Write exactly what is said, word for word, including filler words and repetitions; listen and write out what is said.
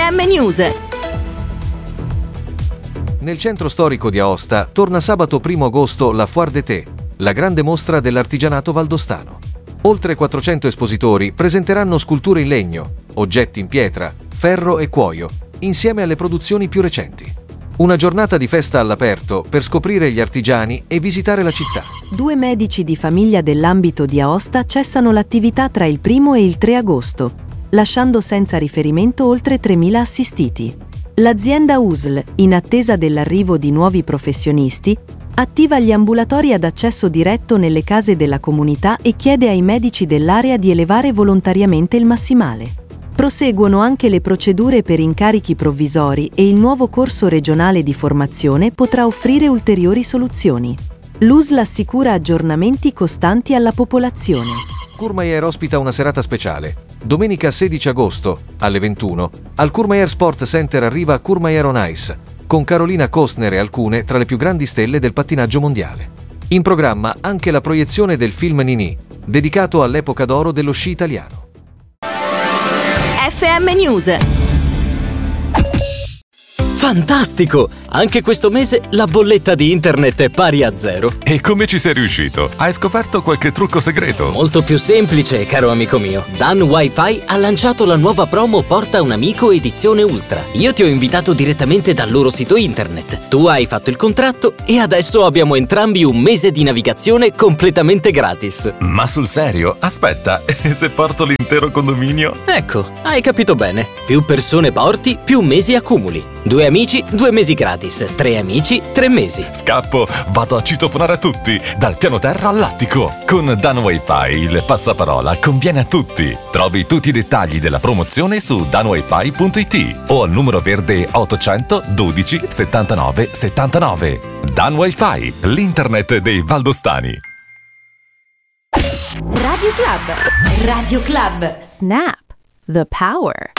M News. Nel centro storico di Aosta torna sabato primo agosto la Foire d'été, la grande mostra dell'artigianato valdostano. Oltre quattrocento espositori presenteranno sculture in legno, oggetti in pietra, ferro e cuoio, insieme alle produzioni più recenti. Una giornata di festa all'aperto per scoprire gli artigiani e visitare la città. Due medici di famiglia dell'ambito di Aosta cessano l'attività tra il primo e il tre agosto, lasciando senza riferimento oltre tremila assistiti. L'azienda U S L, in attesa dell'arrivo di nuovi professionisti, attiva gli ambulatori ad accesso diretto nelle case della comunità e chiede ai medici dell'area di elevare volontariamente il massimale. Proseguono anche le procedure per incarichi provvisori e il nuovo corso regionale di formazione potrà offrire ulteriori soluzioni. L'U S L assicura aggiornamenti costanti alla popolazione. Courmayeur ospita una serata speciale. Domenica sedici agosto, alle ventuno, al Courmayeur Sport Center arriva Courmayeur on Ice, con Carolina Costner e alcune tra le più grandi stelle del pattinaggio mondiale. In programma anche la proiezione del film Nini, dedicato all'epoca d'oro dello sci italiano. F M News. Fantastico! Anche questo mese la bolletta di internet è pari a zero. E come ci sei riuscito? Hai scoperto qualche trucco segreto? Molto più semplice, caro amico mio. Dan Wi-Fi ha lanciato la nuova promo Porta un amico edizione Ultra. Io ti ho invitato direttamente dal loro sito internet. Tu hai fatto il contratto e adesso abbiamo entrambi un mese di navigazione completamente gratis. Ma sul serio? Aspetta, e se porto l'intero condominio? Ecco, hai capito bene. Più persone porti, più mesi accumuli. Due amici, due mesi gratis. Tre amici, tre mesi. Scappo, vado a citofonare a tutti, dal piano terra all'attico. Con Dan Wi-Fi il passaparola conviene a tutti. Trovi tutti i dettagli della promozione su dan wifi punto it o al numero verde ottocento dodici settantanove settantanove. Dan Wi-Fi, l'internet dei valdostani. Radio Club. Radio Club. Snap! The power!